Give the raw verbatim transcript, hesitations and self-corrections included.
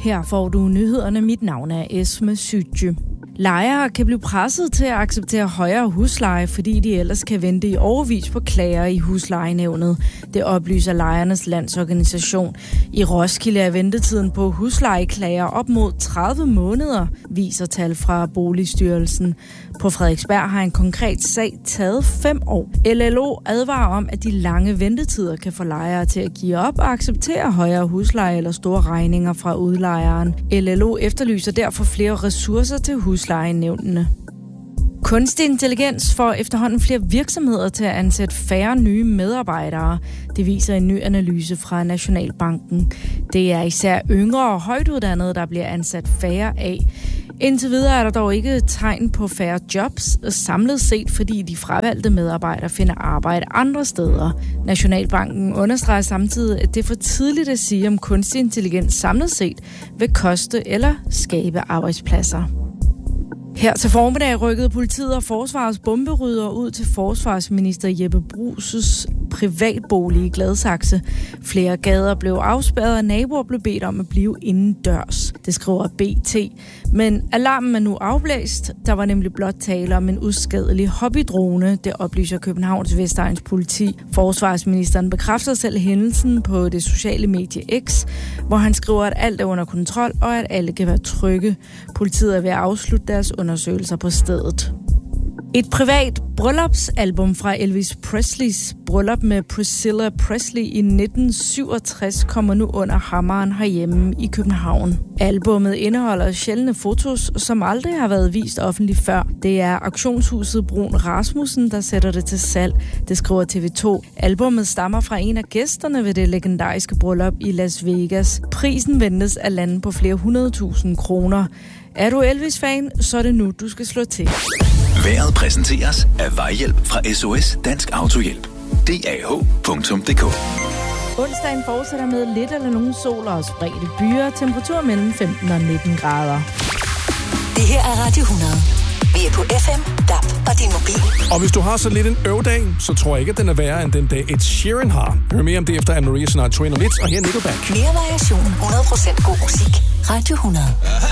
Her får du nyhederne. Mit navn er Esme Sytje. Lejere kan blive presset til at acceptere højere husleje, fordi de ellers kan vente i årevis på klager i huslejenævnet. Det oplyser Lejernes Landsorganisation. I Roskilde er ventetiden på huslejeklager op mod tredive måneder, viser tal fra Boligstyrelsen. På Frederiksberg har en konkret sag taget fem år. L L O advarer om, at de lange ventetider kan få lejere til at give op og acceptere højere husleje eller store regninger fra udlejeren. L L O efterlyser derfor flere ressourcer til huslejenævnene. Kunstig intelligens får efterhånden flere virksomheder til at ansætte færre nye medarbejdere. Det viser en ny analyse fra Nationalbanken. Det er især yngre og højtuddannede, der bliver ansat færre af. Indtil videre er der dog ikke tegn på færre jobs, samlet set fordi de fravalgte medarbejdere finder arbejde andre steder. Nationalbanken understreger samtidig, at det er for tidligt at sige, om kunstig intelligens samlet set vil koste eller skabe arbejdspladser. Her til formiddag rykkede politiet og forsvarets bomberydder ud til forsvarsminister Jeppe Bruus' privatbolig i Gladsaxe. Flere gader blev afspærret, og naboer blev bedt om at blive indendørs. Det skriver B T. Men alarmen er nu afblæst. Der var nemlig blot tale om en uskadelig hobbydrone. Det oplyser Københavns Vestegns politi. Forsvarsministeren bekræfter selv hændelsen på det sociale medie X, hvor han skriver, at alt er under kontrol og at alle kan være trygge. Politiet er ved at afslutte deres undersøgelser på stedet. Et privat bryllupsalbum fra Elvis Presleys bryllup med Priscilla Presley i nitten syvogtres kommer nu under hammeren herhjemme i København. Albummet indeholder sjældne fotos, som aldrig har været vist offentligt før. Det er auktionshuset Brun Rasmussen, der sætter det til salg. Det skriver T V to. Albummet stammer fra en af gæsterne ved det legendariske bryllup i Las Vegas. Prisen ventes at lande på flere hundrede tusind kroner. Er du Elvis-fan, så er det nu, du skal slå til. Vejret præsenteres af Vejhjælp fra S O S Dansk Autohjælp. D A H punktum d k. Onsdagen fortsætter med lidt eller nogen sol og spredte byer. Temperatur mellem femten og nitten grader. Det her er Radio hundrede. Vi er på F M, D A B og din mobil. Og hvis du har så lidt en øvdag, så tror jeg ikke, at den er værre end den dag Ed Sheeran har. Hør mere om det efter Anne-Marie Sinatra, Train og Litz, og her Nickelback. Mere variation, hundrede procent god musik. Radio hundrede.